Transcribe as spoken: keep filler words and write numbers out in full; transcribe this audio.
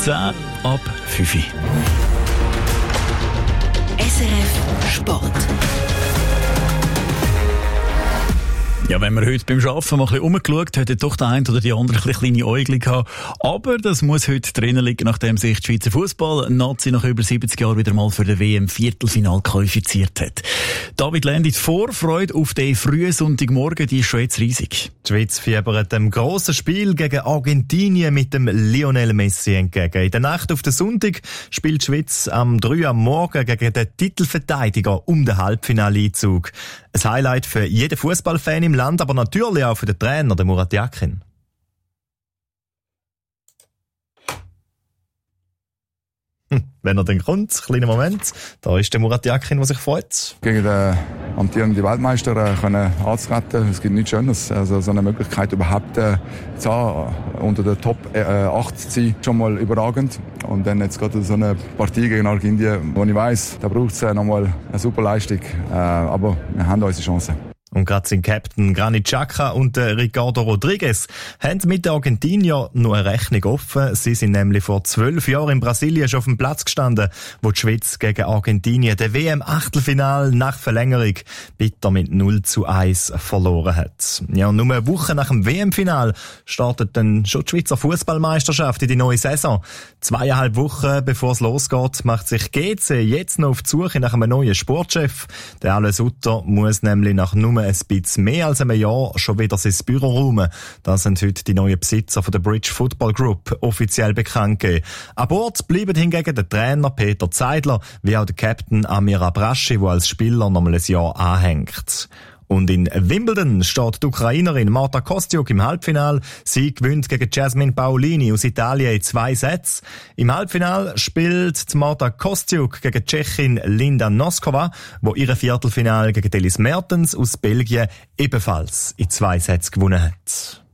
zehn ab fünf. S R F Sport. Ja, wenn wir heute beim Arbeiten mal ein bisschen umgeschaut, hat doch der eine oder die andere ein bisschen kleine Äugel gehabt. Aber das muss heute drinnen liegen, nachdem sich die Schweizer Fußball-Nazi nach über siebzig Jahren wieder mal für den W M-Viertelfinal qualifiziert hat. David Ländi, die Vorfreude auf den frühen Sonntagmorgen, die ist schon jetzt riesig. Die Schweiz fiebert dem grossen Spiel gegen Argentinien mit dem Lionel Messi entgegen. In der Nacht auf den Sonntag spielt die Schweiz am drei am Morgen gegen den Titelverteidiger um den Halbfinaleinzug. Ein Highlight für jeden Fußballfan im Land, aber natürlich auch für den Trainer, den Murat Yakin. Hm, wenn er dann kommt, kleiner Moment, da ist der Murat Yakin, der sich freut. Gegen den amtierenden Weltmeister äh, können anzutreten, es gibt nichts Schönes. Also so eine Möglichkeit überhaupt äh, zu haben, unter der Top äh, acht zu sein, schon mal überragend. Und dann jetzt gerade so eine Partie gegen Argentinien, wo ich weiss, da braucht es äh, nochmal eine super Leistung. Äh, aber wir haben unsere Chancen. Und gerade sein Captain Granit Xhaka und äh, Ricardo Rodriguez haben mit den Argentiniern noch eine Rechnung offen. Sie sind nämlich vor zwölf Jahren in Brasilien schon auf dem Platz gestanden, wo die Schweiz gegen Argentinien den W M-Achtelfinal nach Verlängerung bitter mit null zu eins verloren hat. Ja, und nur eine Woche nach dem W M-Final startet dann schon die Schweizer Fußballmeisterschaft in die neue Saison. Zweieinhalb Wochen bevor es losgeht, macht sich G C jetzt noch auf die Suche nach einem neuen Sportchef. Der Alain Sutter muss nämlich nach nur ein bisschen mehr als einem Jahr schon wieder sein Büro räumen. Das sind heute die neuen Besitzer von der Bridge Football Group offiziell bekannt gegeben. An Bord bleiben hingegen der Trainer Peter Zeidler, wie auch der Captain Amir Abraschi, der als Spieler noch mal ein Jahr anhängt. Und in Wimbledon steht die Ukrainerin Marta Kostyuk im Halbfinale. Sie gewinnt gegen Jasmine Paolini aus Italien in zwei Sätzen. Im Halbfinale spielt Marta Kostyuk gegen die Tschechin Linda Noskova, wo ihre Viertelfinale gegen Elis Mertens aus Belgien ebenfalls in zwei Sätzen gewonnen hat.